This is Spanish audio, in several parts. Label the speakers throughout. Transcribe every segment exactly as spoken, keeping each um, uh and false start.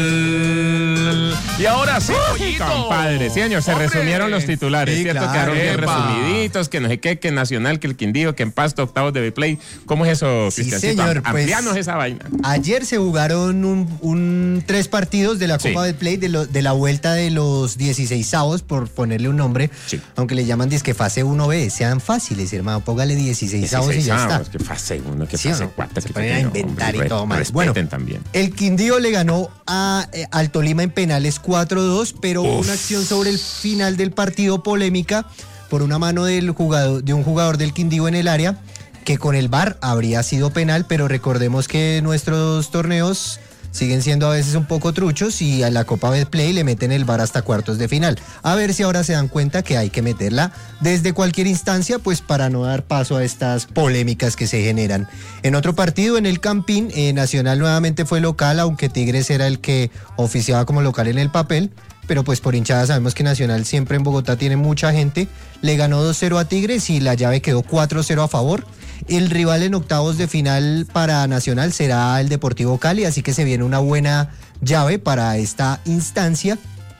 Speaker 1: Y ahora sí, Pollito.
Speaker 2: Compadre, sí, señor, se
Speaker 1: ¡Hombre!
Speaker 2: resumieron los titulares,
Speaker 3: Sí,
Speaker 2: ¿cierto?
Speaker 3: claro.
Speaker 2: Quedaron bien
Speaker 1: Epa.
Speaker 2: resumiditos, que no sé qué, que Nacional, que el Quindío, que en Pasto, octavos de Play. ¿Cómo es eso,
Speaker 3: Sí,
Speaker 2: Cristiancito?
Speaker 3: señor, pues,
Speaker 2: Amplianos esa vaina.
Speaker 3: Ayer se jugaron un, un- tres partidos de la
Speaker 2: Sí.
Speaker 3: Copa del Play, de, lo- de la vuelta de los dieciseisavos, por ponerle un nombre,
Speaker 2: Sí.
Speaker 3: aunque le llaman disque fase uno B. Sean fáciles, hermano, póngale dieciseisavos y ya está.
Speaker 2: dieciseisavos, que fase uno, que
Speaker 3: ¿Sí o
Speaker 2: fase
Speaker 3: no?
Speaker 2: cuatro.
Speaker 3: Se
Speaker 2: que
Speaker 3: ponen a
Speaker 2: no,
Speaker 3: inventar
Speaker 2: hombre,
Speaker 3: y todo más.
Speaker 2: respeten
Speaker 3: Bueno,
Speaker 2: también.
Speaker 3: el Quindío le ganó a eh, al Tolima en penales cuatro dos, pero hubo
Speaker 2: Uf.
Speaker 3: una acción sobre el final del partido polémica por una mano del jugador, de un jugador del Quindío en el área, que con el V A R habría sido penal, pero recordemos que nuestros torneos siguen siendo a veces un poco truchos y a la Copa Betplay le meten el V A R hasta cuartos de final. A ver si ahora se dan cuenta que hay que meterla desde cualquier instancia, pues para no dar paso a estas polémicas que se generan. En otro partido, en el Campín, eh, Nacional nuevamente fue local, aunque Tigres era el que oficiaba como local en el papel, pero pues por hinchada sabemos que Nacional siempre en Bogotá tiene mucha gente. Le ganó dos cero a Tigres y la llave quedó cuatro cero a favor. El rival en octavos de final para Nacional será el Deportivo Cali, así que se viene una buena llave para esta instancia.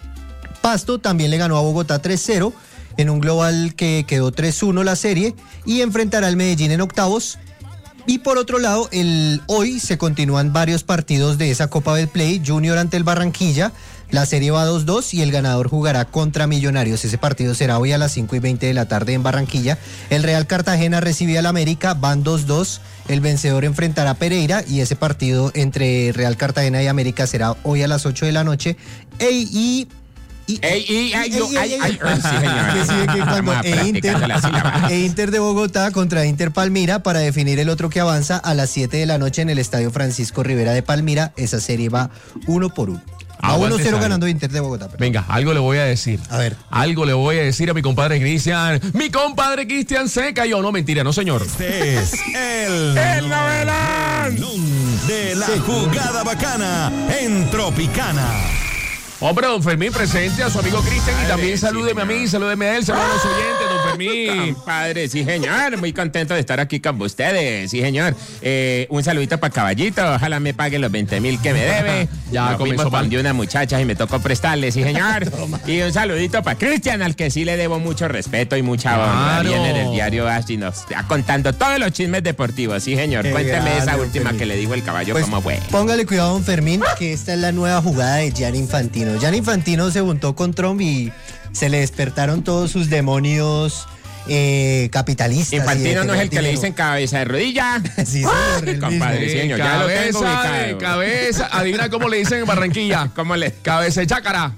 Speaker 3: Pasto también le ganó a Bogotá tres cero en un global que quedó tres uno la serie y enfrentará al Medellín en octavos. Y por otro lado, el, hoy se continúan varios partidos de esa Copa Betplay. Junior ante el Barranquilla, la serie va dos dos y el ganador jugará contra Millonarios. Ese partido será hoy a las cinco y veinte de la tarde en Barranquilla. El Real Cartagena recibe al América, van dos dos. El vencedor enfrentará a Pereira y ese partido entre Real Cartagena y América será hoy a las ocho de la noche. Ey, y... y-
Speaker 2: Ey, ey, ay, yo,
Speaker 3: ey,
Speaker 2: ay,
Speaker 3: ey,
Speaker 2: ay,
Speaker 3: ey.
Speaker 2: sí, señor.
Speaker 3: Que sí, que cuando
Speaker 2: Vamos a
Speaker 3: e Inter,
Speaker 2: practicando la sílaba.
Speaker 3: e Inter de Bogotá contra Inter Palmira para definir el otro que avanza a las siete de la noche en el Estadio Francisco Rivera de Palmira. Esa serie va uno por uno. Va
Speaker 1: Aguante,
Speaker 3: uno cero
Speaker 1: sabe.
Speaker 3: ganando Inter de Bogotá. perdón.
Speaker 1: Venga, algo le voy a decir.
Speaker 3: A ver.
Speaker 1: Algo le voy a decir a mi compadre Cristian. Mi compadre Cristian se cayó. No, mentira, no, señor.
Speaker 4: Este es el,
Speaker 2: ¡El novelón!
Speaker 4: de la jugada bacana en Tropicana.
Speaker 1: Hombre, don Fermín, presente a su amigo Cristian y
Speaker 2: Padre,
Speaker 1: también
Speaker 2: sí,
Speaker 1: salúdeme a mí, salúdeme a él, salúdeme a los oyentes, don Fermín.
Speaker 2: Compadre, sí, señor. Muy contento de estar aquí con ustedes. Sí, señor. Eh, un saludito para Caballito. Ojalá me pague los veinte mil que me debe.
Speaker 1: Ya
Speaker 2: Nos
Speaker 1: comenzó
Speaker 2: fuimos
Speaker 1: mal.
Speaker 2: de una muchacha y me tocó prestarle, sí, señor. Y un saludito para Cristian, al que sí le debo mucho respeto y mucha honra.
Speaker 1: Claro.
Speaker 2: Viene en el diario así nos está contando todos los chismes deportivos. Sí, señor.
Speaker 3: Qué
Speaker 2: Cuénteme
Speaker 3: grande,
Speaker 2: esa
Speaker 3: don
Speaker 2: última
Speaker 3: Fermín.
Speaker 2: que le dijo el caballo,
Speaker 3: Pues,
Speaker 2: cómo fue.
Speaker 3: póngale cuidado, don Fermín, que esta es la nueva jugada de Gianni Infantino. Gianni Infantino se juntó con Trump y se le despertaron todos sus demonios eh, capitalistas. y de
Speaker 2: Infantino no es el que le
Speaker 3: dinero.
Speaker 2: dicen cabeza de rodilla.
Speaker 3: Sí, señor, el
Speaker 2: Compadre,
Speaker 3: mismo.
Speaker 2: sí, señor, ya lo tengo
Speaker 1: cabeza de
Speaker 2: ubicado.
Speaker 1: cabeza. Adivina cómo le dicen en Barranquilla.
Speaker 2: ¿Cómo le?
Speaker 1: Cabeza de chácara.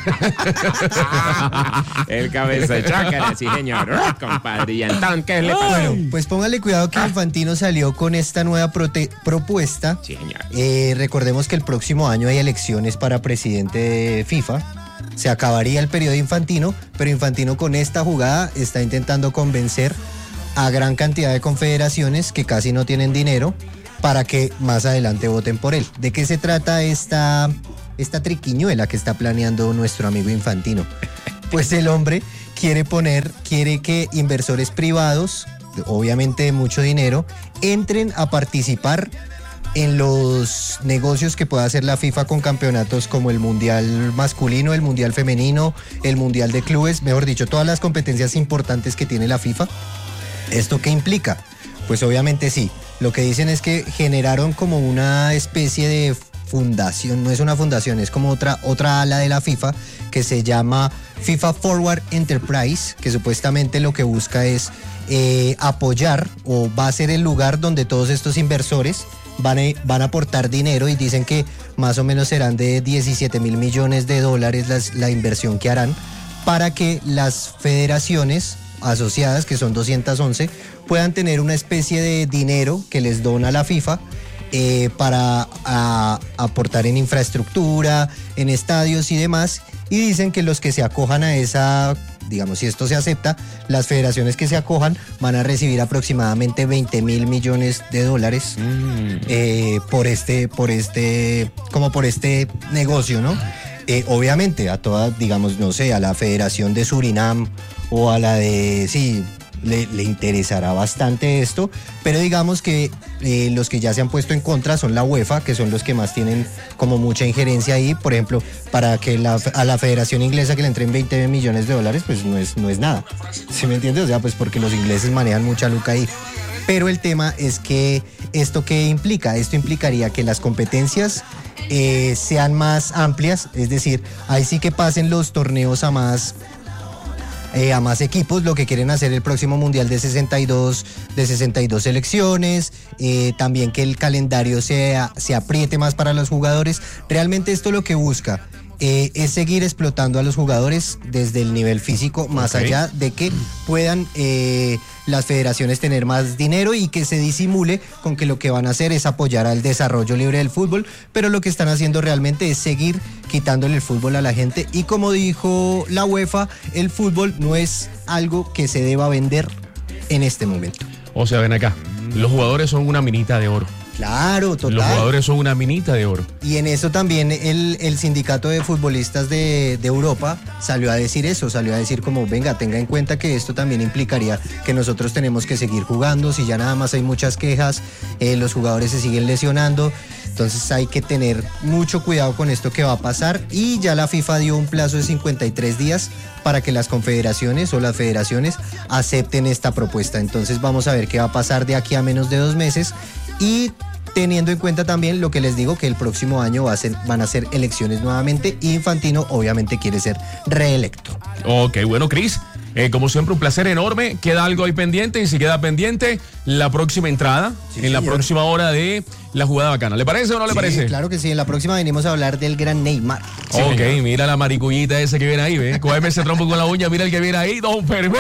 Speaker 2: El cabeza de chácara, sí, señor. Compadre, y entonces, ¿qué le pasó?
Speaker 3: Pues póngale cuidado que Infantino salió con esta nueva prote- propuesta.
Speaker 2: Sí, señor.
Speaker 3: Eh, recordemos que el próximo año hay elecciones para presidente de FIFA. Se acabaría el periodo de Infantino, pero Infantino con esta jugada está intentando convencer a gran cantidad de confederaciones que casi no tienen dinero para que más adelante voten por él. ¿De qué se trata esta, esta triquiñuela que está planeando nuestro amigo Infantino? Pues el hombre quiere poner, quiere que inversores privados, obviamente de mucho dinero, entren a participar en los negocios que pueda hacer la FIFA con campeonatos como el Mundial masculino, el Mundial femenino, el Mundial de clubes, mejor dicho, todas las competencias importantes que tiene la FIFA. ¿Esto qué implica? Pues obviamente sí, lo que dicen es que generaron como una especie de fundación, no es una fundación, es como otra, otra ala de la FIFA que se llama FIFA Forward Enterprise, que supuestamente lo que busca es eh, apoyar o va a ser el lugar donde todos estos inversores van a, van a aportar dinero y dicen que más o menos serán de diecisiete mil millones de dólares las, la inversión que harán para que las federaciones asociadas, que son doscientas once, puedan tener una especie de dinero que les dona la FIFA eh, para a, aportar en infraestructura, en estadios y demás. Y dicen que los que se acojan a esa, digamos, si esto se acepta, las federaciones que se acojan van a recibir aproximadamente veinte mil millones de dólares
Speaker 2: Mm.
Speaker 3: eh, por este, por este, como por este negocio, ¿no? Eh, obviamente a todas, digamos, no sé, a la Federación de Surinam o a la de, sí, le, le interesará bastante esto, pero digamos que eh, los que ya se han puesto en contra son la UEFA, que son los que más tienen como mucha injerencia ahí. Por ejemplo, para que la, a la Federación Inglesa que le entren veinte millones de dólares, pues no es, no es nada. ¿Sí me entiendes? O sea, pues porque los ingleses manejan mucha luca ahí. Pero el tema es que esto qué implica, esto implicaría que las competencias eh, sean más amplias, es decir, ahí sí que pasen los torneos a más Eh, a más equipos, lo que quieren hacer el próximo mundial de sesenta y dos de sesenta y dos selecciones, eh, también que el calendario sea, se apriete más para los jugadores. Realmente esto lo que busca eh, es seguir explotando a los jugadores desde el nivel físico, más
Speaker 1: Okay.
Speaker 3: allá de que puedan eh, las federaciones tener más dinero y que se disimule con que lo que van a hacer es apoyar al desarrollo libre del fútbol, pero lo que están haciendo realmente es seguir quitándole el fútbol a la gente. Y como dijo la UEFA, el fútbol no es algo que se deba vender en este momento.
Speaker 1: O sea, ven acá, los jugadores son una minita de oro.
Speaker 3: Claro, total.
Speaker 1: Los jugadores son una minita de oro.
Speaker 3: Y en eso también el, el sindicato de futbolistas de, de Europa salió a decir eso, salió a decir como, venga, tenga en cuenta que esto también implicaría que nosotros tenemos que seguir jugando, si ya nada más hay muchas quejas, eh, los jugadores se siguen lesionando, entonces hay que tener mucho cuidado con esto que va a pasar. Y ya la FIFA dio un plazo de cincuenta y tres días para que las confederaciones o las federaciones acepten esta propuesta. Entonces vamos a ver qué va a pasar de aquí a menos de dos meses y teniendo en cuenta también lo que les digo, que el próximo año va a ser, van a ser elecciones nuevamente y Infantino obviamente quiere ser reelecto.
Speaker 1: Ok, bueno, Cris, eh, como siempre un placer enorme. Queda algo ahí pendiente y si queda pendiente, la próxima entrada,
Speaker 3: Sí,
Speaker 1: en la
Speaker 3: señor.
Speaker 1: próxima hora de La Jugada Bacana. ¿Le parece o no le
Speaker 3: Sí,
Speaker 1: parece?
Speaker 3: claro que sí, en la próxima venimos a hablar del gran Neymar.
Speaker 1: Ok, mira la maricullita ese que viene ahí, ¿ves? Cógeme ese trompo con la uña, mira el que viene ahí, Don Fermín.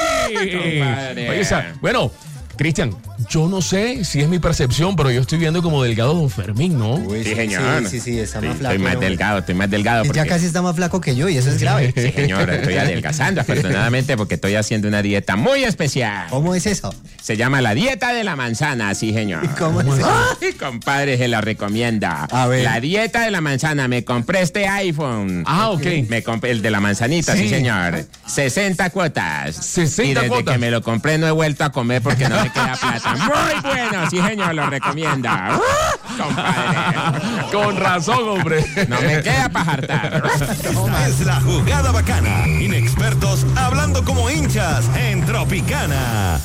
Speaker 2: Compadre.
Speaker 1: Oye, esa- bueno, Cristian, yo no sé si es mi percepción, pero yo estoy viendo como delgado Don Fermín, ¿no?
Speaker 3: Uy,
Speaker 2: Sí, señor.
Speaker 3: Sí, sí, sí, está
Speaker 2: Sí,
Speaker 3: más flaco.
Speaker 2: Estoy más
Speaker 3: ¿no?
Speaker 2: delgado, estoy más delgado.
Speaker 3: Ya
Speaker 2: porque-
Speaker 3: casi está más flaco que yo y eso es grave.
Speaker 2: Sí, señor, estoy adelgazando afortunadamente porque estoy haciendo una dieta muy especial.
Speaker 3: ¿Cómo es eso?
Speaker 2: Se llama la dieta de la manzana, sí, señor.
Speaker 3: ¿Cómo es eso?
Speaker 2: Ay, compadre, se la recomienda.
Speaker 3: A ver.
Speaker 2: La dieta de la manzana. Me compré este iPhone.
Speaker 1: Ah, ok.
Speaker 2: Me compré el de la manzanita, sí,
Speaker 1: Sí.
Speaker 2: señor. sesenta cuotas.
Speaker 1: sesenta
Speaker 2: y desde
Speaker 1: cuotas.
Speaker 2: que me lo compré no he vuelto a comer porque no me queda plata. Muy bueno, sí, señor, lo recomienda. Uh, compadre.
Speaker 1: Con razón, hombre.
Speaker 2: No me queda para jartar.
Speaker 4: Esta es La Jugada Bacana. Inexpertos hablando como hinchas en Tropicana.